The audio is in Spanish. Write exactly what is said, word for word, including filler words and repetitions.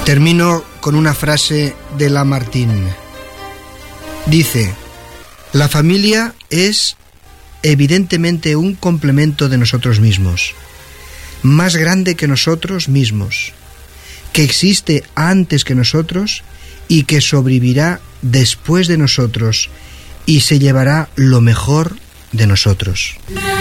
Termino con una frase de Lamartine. Dice: la familia es evidentemente un complemento de nosotros mismos, más grande que nosotros mismos, que existe antes que nosotros y que sobrevivirá después de nosotros y se llevará lo mejor de nosotros.